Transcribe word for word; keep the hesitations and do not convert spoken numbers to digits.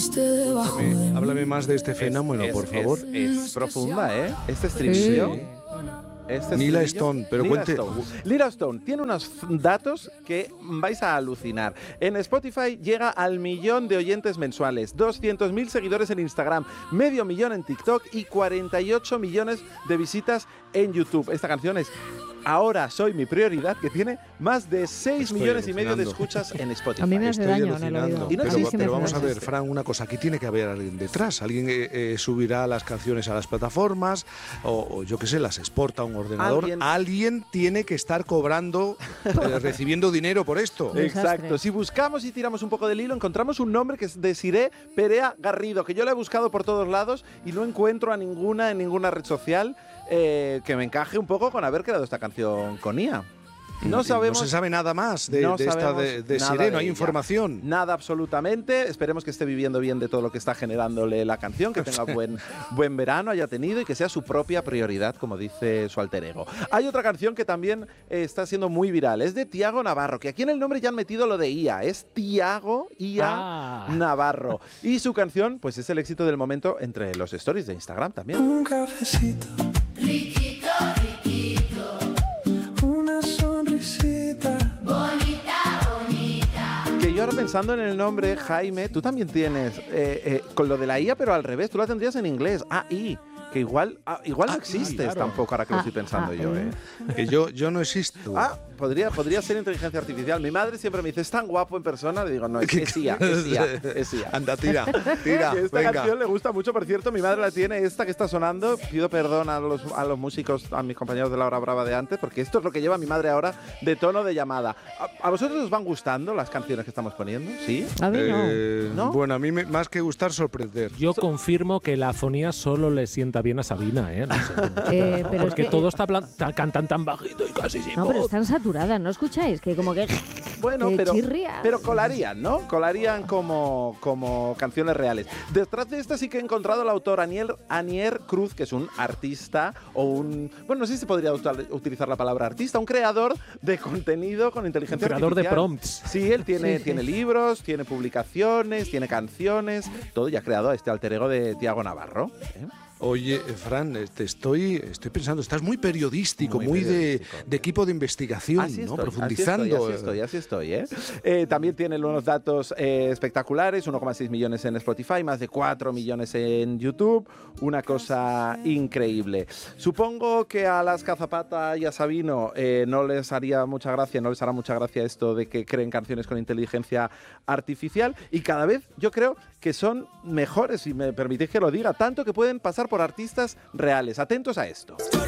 Háblame, háblame más de este fenómeno, es, por favor. Es, es profunda, ¿eh? Este estribillo. Sí. Este Nila estribillo, Stone, pero Nila cuente. Stone. Nila Stone tiene unos datos que vais a alucinar. En Spotify llega al millón de oyentes mensuales, doscientos mil seguidores en Instagram, medio millón en TikTok y cuarenta y ocho millones de visitas en YouTube. Esta canción es Ahora soy mi prioridad, que tiene más de seis Estoy millones y medio de alucinando. escuchas en Spotify. A mí me hace Estoy daño en el alucinando. oído. Y no pero, existe, pero me vamos a ver, existe. Fran, una cosa. Aquí tiene que haber alguien detrás. Alguien eh, eh, subirá las canciones a las plataformas o, o yo qué sé, las exporta a un ordenador. Alguien- Alguien tiene que estar cobrando, eh, recibiendo dinero por esto. Desastre. Exacto. Si buscamos y tiramos un poco del hilo, encontramos un nombre que es de Siré Perea Garrido, que yo lo he buscado por todos lados y no encuentro a ninguna en ninguna red social eh, que me encaje un poco con haber creado esta canción con I A. No Y sabemos. No se sabe nada más de, no de esta sabemos de, de nada Siré, no hay ella. información. Nada absolutamente. Esperemos que esté viviendo bien de todo lo que está generándole la canción, que tenga buen, buen verano, haya tenido y que sea su propia prioridad, como dice su alter ego. Hay otra canción que también eh, está siendo muy viral. Es de Tiago Navarro, que aquí en el nombre ya han metido lo de I A. Es Tiago I A Ah. Navarro. Y su canción, pues es el éxito del momento entre los stories de Instagram también. Un cafecito. Riquito, riquito. Una sonrisita. Que yo ahora pensando en el nombre, Jaime, tú también tienes eh, eh, con lo de la I A, pero al revés, tú la tendrías en inglés, A I, que igual, ah, igual no Ah, existes claro. tampoco, ahora que lo Ah, estoy pensando ah, yo, ¿eh? Que yo, yo no existo. Ah, podría, podría ser inteligencia artificial. Mi madre siempre me dice, es tan guapo en persona, le digo, no, es, es I A, es I A, es I A. Anda, tira, tira, Y esta venga. canción le gusta mucho, por cierto, mi madre la tiene, esta que está sonando. Pido perdón a los, a los músicos, a mis compañeros de la hora brava de antes, porque esto es lo que lleva mi madre ahora de tono de llamada. ¿A, a vosotros os van gustando las canciones que estamos poniendo? ¿Sí? A mí no. Eh, ¿No? Bueno, a mí me- más que gustar, sorprender. Yo confirmo que la afonía solo le sienta bien a Sabina, ¿eh? No sé. Eh, pero Porque es que, todo está plan- ta- cantan tan bajito y casi sin No, pero voz. están saturadas, ¿no escucháis? Que como que... Bueno, que pero, chirría. pero colarían, ¿no? Colarían como, como canciones reales. Detrás de esta sí que he encontrado al autor Aniel, Anier Cruz, que es un artista o un... Bueno, no sé si se podría utal- utilizar la palabra artista, un creador de contenido con inteligencia Un creador de artificial. prompts. Sí, él tiene, Sí, sí. tiene libros, tiene publicaciones, tiene canciones, todo, y ha creado este alter ego de Tiago Navarro. ¿eh? Oye, eh, Fran, eh, te estoy, estoy pensando, estás muy periodístico, muy, Muy de, periodístico. de equipo de investigación, Así ¿no? estoy, Profundizando. Así estoy, así estoy, así estoy, ¿eh? Eh, también tienen unos datos eh, espectaculares, uno coma seis millones en Spotify, más de cuatro millones en YouTube, una cosa increíble. Supongo que a las Cazapata y a Sabino eh, no les haría mucha gracia, no les hará mucha gracia esto de que creen canciones con inteligencia artificial, y cada vez yo creo que son mejores, si me permitís que lo diga, tanto que pueden pasar por artistas reales. Atentos a esto.